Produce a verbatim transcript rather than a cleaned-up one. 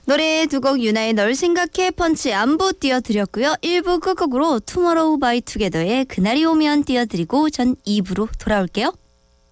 노래 두 곡 유나의 널 생각해 펀치 안부 띄워드렸고요. 일 부 끝곡으로 투모로우 바이 투게더의 그날이 오면 띄워드리고 전 이 부로 돌아올게요.